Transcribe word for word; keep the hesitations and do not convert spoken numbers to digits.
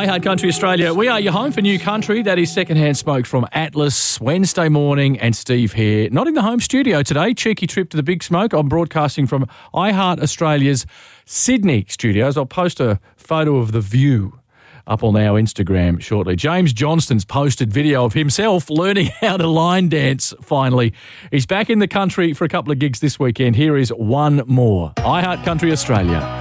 iHeart Country Australia. We are your home for new country. That is Secondhand Smoke from Atlas, Wednesday morning, and Steve here. Not in the home studio today. Cheeky trip to the Big Smoke. I'm broadcasting from iHeart Australia's Sydney studios. I'll post a photo of the view up on our Instagram shortly. James Johnston's posted video of himself learning how to line dance finally. He's back in the country for a couple of gigs this weekend. Here is one more. iHeart Country Australia.